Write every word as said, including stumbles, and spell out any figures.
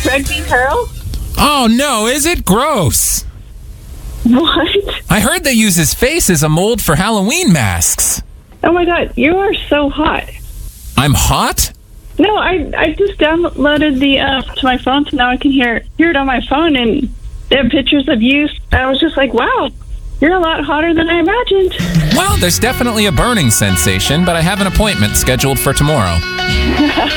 Craig B. Hurl? Oh, no, is it? Gross. What? I heard they use his face as a mold for Halloween masks. Oh my god, you are so hot. I'm hot? No, I I just downloaded the app to my phone, so now I can hear hear it on my phone, and they have pictures of you. I was just like, wow, you're a lot hotter than I imagined. Well, there's definitely a burning sensation, but I have an appointment scheduled for tomorrow.